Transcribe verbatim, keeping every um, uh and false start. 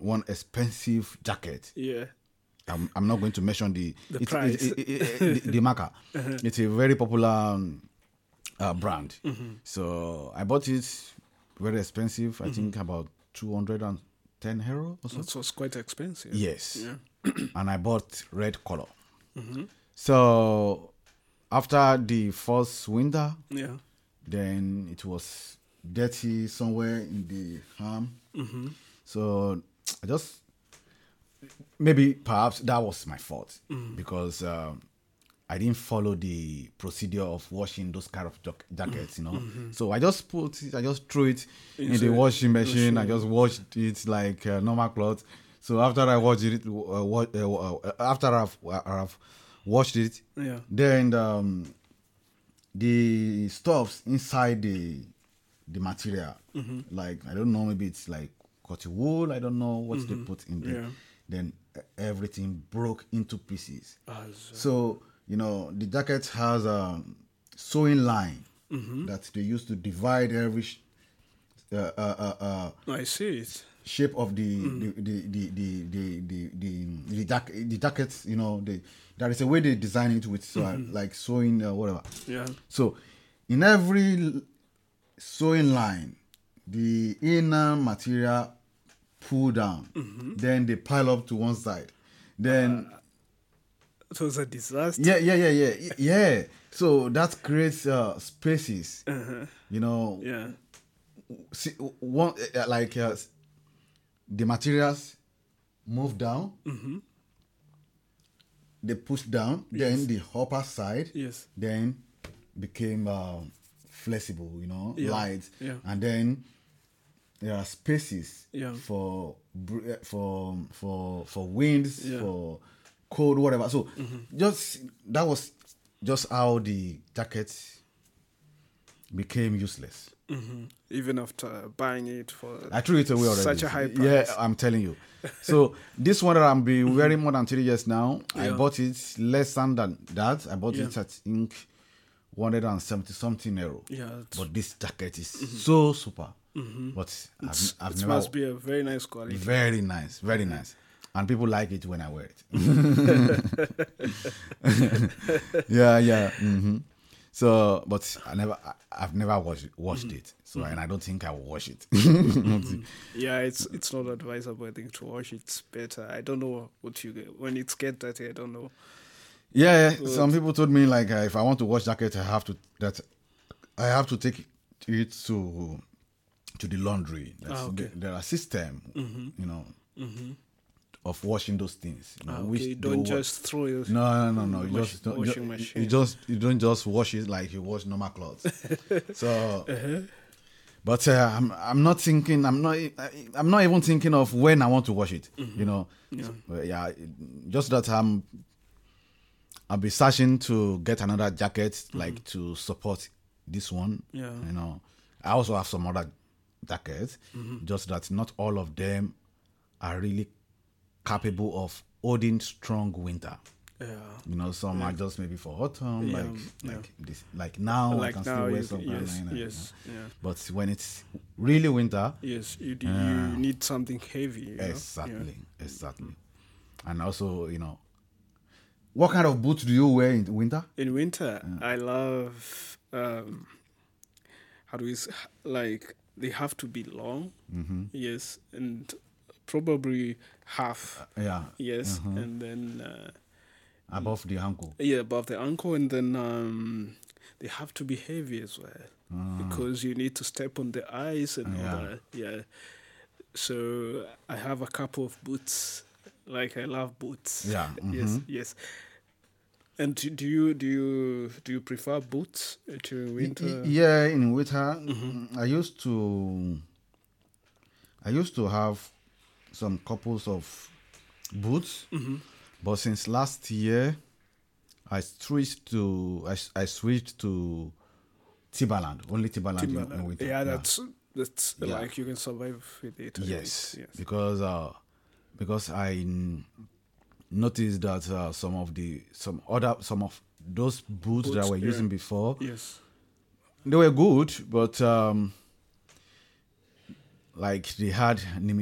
one expensive jacket. Yeah. I'm, I'm not going to mention the The it's, price. it- it- it- it- the, the marker. Uh-huh. It's a very popular um, uh, brand. Mm-hmm. So I bought it very expensive. I think about two hundred ten euro or so. That was quite expensive. Yes. Yeah. And I bought red color. Mm-hmm. So after the first winter, Yeah. then it was dirty somewhere in the arm. Mm-hmm. So I just maybe perhaps that was my fault Mm. because um, I didn't follow the procedure of washing those kind of jac- jackets, you know. So I just put it, I just threw it in Into the the washing machine. I machine. just washed it like uh, normal clothes. So after I washed it, uh, wa- uh, uh, after I've, I've washed it, Yeah. then um, the stuffs inside the the material, like I don't know, maybe it's like cotton wool. I don't know what they put in there. Yeah. Then uh, everything broke into pieces. As, So you know the jacket has a sewing line Mm-hmm. that they used to divide every sh- uh, uh, uh, uh, I see it. shape of the the, the, the, the, the, the, the, the, jack, the jackets. You know, the, there is a way they design it with so, uh, like sewing uh, whatever. Yeah. So, in every l- sewing line, the inner material pull down, then they pile up to one side. Then, It was a disaster. yeah, yeah, yeah, yeah, y- yeah. So that creates uh, spaces. Uh-huh. You know, Yeah. see, one uh, like uh, the materials move down. They push down. Then the upper side. Yes. Then became um, flexible, you know, Yeah, light, yeah. and then there are spaces Yeah. for br- uh, for for for winds, Yeah. for cold, whatever. So just that was just how the jacket became useless. Mm-hmm. Even after buying it for I threw it away already. Such a high Yeah, price. I'm telling you. So this one that I'm be wearing more than three years now. I Yeah. bought it less than that. I bought Yeah. it at I think one hundred and seventy something euro. yeah, it's, But this jacket is so super. But I've, it's- I've it never must be a very nice quality. very nice, very nice, and people like it when I wear it. yeah, yeah. hmm So, but I never, I, I've never washed washed it. So, and I don't think I will wash it. Yeah, it's it's not advisable. I think to wash it's better. I don't know what you get when it's get dirty. I don't know. Yeah, yeah. Some people told me like uh, if I want to wash jacket, I have to that I have to take it to to the laundry. That's, Ah, okay. there, there are system, you know, of washing those things. You know, Ah, which okay, they don't wa- just throw it. No, no, no, no. You Wash- just don't. washing You, machine. you just you don't just wash it like you wash normal clothes. So, but uh, I'm I'm not thinking. I'm not. I'm not even thinking of when I want to wash it. You know. Yeah. So, uh, yeah. Just that I'm. I'll be searching to get another jacket like to support this one. Yeah. You know. I also have some other jackets. Mm-hmm. Just that not all of them are really capable of holding strong winter. Yeah. You know, some are just maybe for autumn, Yeah, like yeah. like this, like now I Like can now, still wear you, some. yes, you know, yes, yeah, But when it's really winter, yes. You do, you need something heavy. You know? exactly, exactly, and also you know, what kind of boots do you wear in winter? Yeah. In winter, I love. Um, how do we s- like? They have to be long. Mm-hmm. Yes, and probably half. Yeah, Yes, and then. Uh, above the ankle. Yeah, above the ankle, and then um, they have to be heavy as well because you need to step on the ice and Yeah. all that. Yeah. So I have a couple of boots. Like I love boots. Yeah, Yes. mhm. Yes. And do do you do you do you prefer boots to Y- winter? y- Yeah, in winter, I used to. I used to have some couples of boots. But since last year, I switched to I, I switched to Timberland, only Timberland, in- in, Timberland. winter. Yeah, that's that's Yeah. like you can survive with it. at yes, least. Yes. because uh, because I n- noticed that uh, some of the some other some of those boots, that I Boots, were yeah. using before, Yes. they were good, but um, like they had